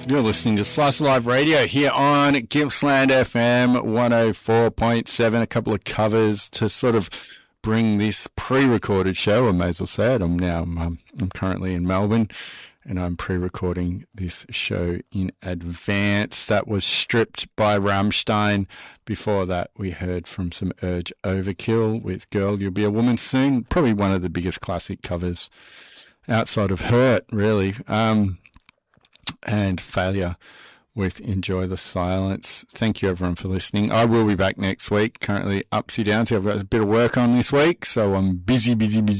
You're listening to Slice of Life Radio here on Gippsland FM 104.7. A couple of covers to sort of bring this pre-recorded show. I may as well say it. I'm currently in Melbourne and I'm pre-recording this show in advance. That was Stripped by Rammstein. Before that, we heard from some Urge Overkill with Girl, You'll Be a Woman Soon. Probably one of the biggest classic covers outside of Hurt, really. And Failure with Enjoy the Silence. Thank you, everyone, for listening. I will be back next week. Currently upsy downsy. I've got a bit of work on this week, so I'm busy.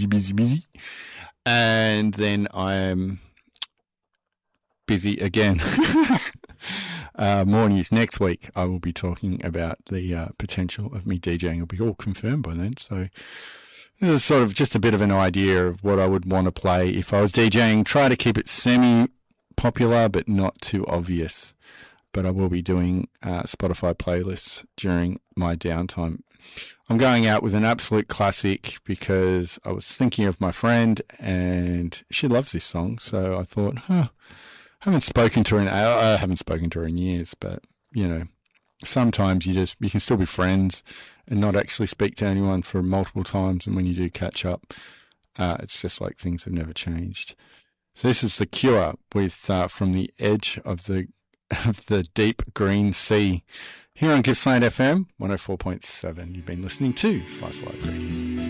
And then I'm busy again. More news next week. I will be talking about the potential of me DJing. It'll be all confirmed by then. So this is sort of just a bit of an idea of what I would want to play if I was DJing. Try to keep it semi-popular, but not too obvious. But I will be doing Spotify playlists during my downtime. I'm going out with an absolute classic because I was thinking of my friend and she loves this song. So I thought, I haven't spoken to her in years, but you know, sometimes you can still be friends and not actually speak to anyone for multiple times. And when you do catch up, it's just like things have never changed. So this is The Cure with From the Edge of the Deep Green Sea here on Gippsland FM 104.7. You've been listening to Slice Live Radio.